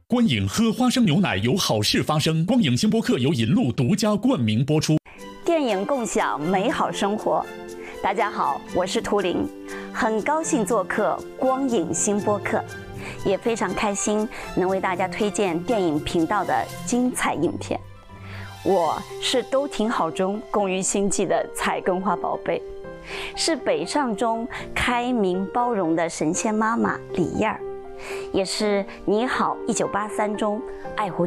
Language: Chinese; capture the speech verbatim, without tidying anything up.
观影喝花生牛奶有好事发生。光影星播客由银鹿独家冠名播出。 电影共享美好生活。大家好，我是图灵，很高兴做客光影星播客，也非常开心能为大家推荐电影频道的精彩影片。我是都挺好中共于星际的彩根花宝贝，是北上中开明包容的神仙妈妈李燕儿，也是你好一九八三中爱护